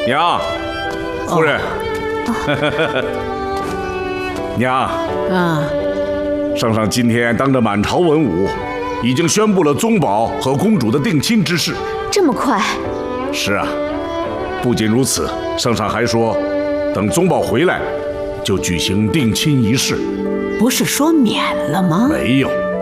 娘，夫人，娘啊， 圣上今天当着满朝文武，已经宣布了宗保和公主的定亲之事。 这么快？ 是啊，不仅如此，圣上还说，等宗保回来，就举行定亲仪式。 不是说免了吗？ 没有。